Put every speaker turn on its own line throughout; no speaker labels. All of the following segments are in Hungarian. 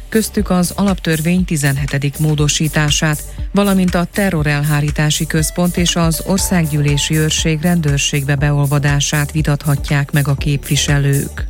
köztük az alaptörvény 17. módosítását, valamint a terrorelhárítási központ és az országgyűlési őrség rendőrségbe beolvadását vitathatják meg a képviselők.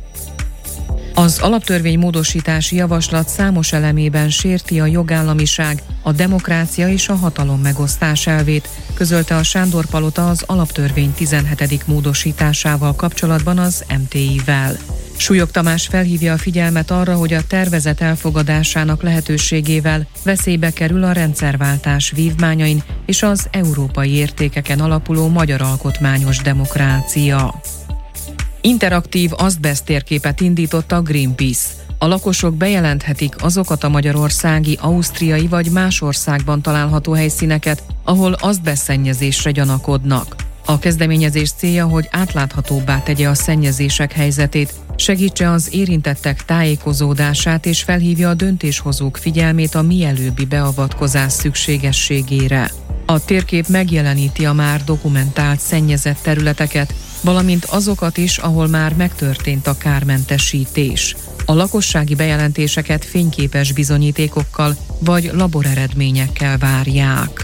Az alaptörvény módosítási javaslat számos elemében sérti a jogállamiság, a demokrácia és a hatalom megosztás elvét, közölte a Sándor-palota az alaptörvény 17. módosításával kapcsolatban az MTI-vel. Súlyog Tamás felhívja a figyelmet arra, hogy a tervezet elfogadásának lehetőségével veszélybe kerül a rendszerváltás vívmányain és az európai értékeken alapuló magyar alkotmányos demokrácia. Interaktív azbeszt térképet indított a Greenpeace. A lakosok bejelenthetik azokat a magyarországi, ausztriai vagy más országban található helyszíneket, ahol azbesztszennyezésre gyanakodnak. A kezdeményezés célja, hogy átláthatóbbá tegye a szennyezések helyzetét, segítse az érintettek tájékozódását és felhívja a döntéshozók figyelmét a mielőbbi beavatkozás szükségességére. A térkép megjeleníti a már dokumentált szennyezett területeket, valamint azokat is, ahol már megtörtént a kármentesítés. A lakossági bejelentéseket fényképes bizonyítékokkal vagy laboreredményekkel várják.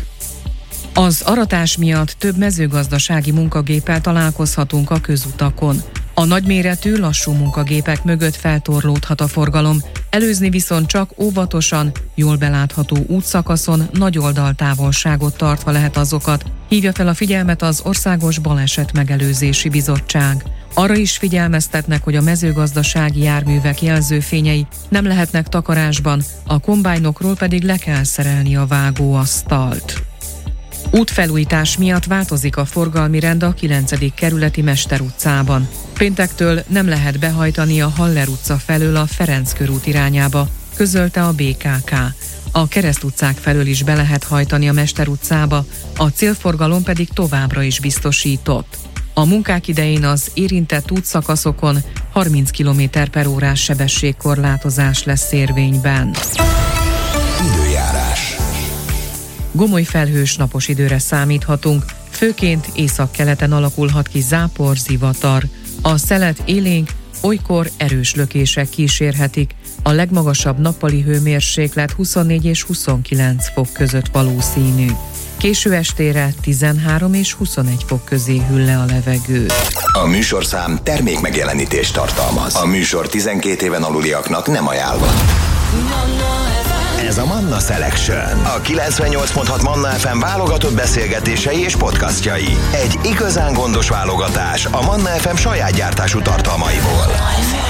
Az aratás miatt több mezőgazdasági munkagéppel találkozhatunk a közutakon. A nagyméretű, lassú munkagépek mögött feltorlódhat a forgalom, előzni viszont csak óvatosan, jól belátható útszakaszon, nagy oldaltávolságot tartva lehet azokat, hívja fel a figyelmet az Országos Baleset Megelőzési Bizottság. Arra is figyelmeztetnek, hogy a mezőgazdasági járművek jelzőfényei nem lehetnek takarásban, a kombájnokról pedig le kell szerelni a vágóasztalt. Útfelújítás miatt változik a forgalmi rend a 9. kerületi Mester utcában. Péntektől nem lehet behajtani a Haller utca felől a Ferenc körút irányába, közölte a BKK. A Kereszt utcák felől is be lehet hajtani a Mester utcába, a célforgalom pedig továbbra is biztosított. A munkák idején az érintett útszakaszokon 30 km/h sebességkorlátozás lesz érvényben.
Időjárás.
Gomoly felhős napos időre számíthatunk, főként északkeleten alakulhat ki zápor, zivatar. A szelet élénk, olykor erős lökések kísérhetik, a legmagasabb nappali hőmérséklet 24 és 29 fok között valószínű. Késő estére 13 és 21 fok közé hűl le a levegő.
A műsorszám termék megjelenítést tartalmaz. A műsor 12 éven aluliaknak nem ajánlott. Ez a Manna Selection. A 98.6 Manna FM válogatott beszélgetései és podcastjai. Egy igazán gondos válogatás a Manna FM saját gyártású tartalmaiból.